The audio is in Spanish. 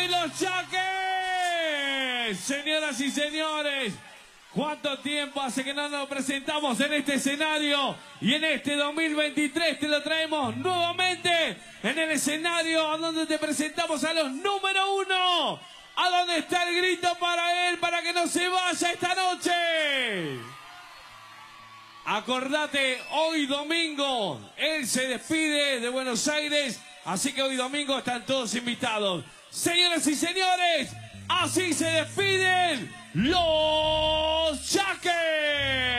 de los Yaques. Señoras y señores, ¿cuánto tiempo hace que no nos presentamos en este escenario? Y en este 2023 te lo traemos nuevamente en el escenario donde te presentamos a los número 1. ¿A dónde está el grito para él, para que no se vaya esta noche? Acordate, hoy domingo, él se despide de Buenos Aires, así que hoy domingo están todos invitados. Señoras y señores, así se despiden los Yaques.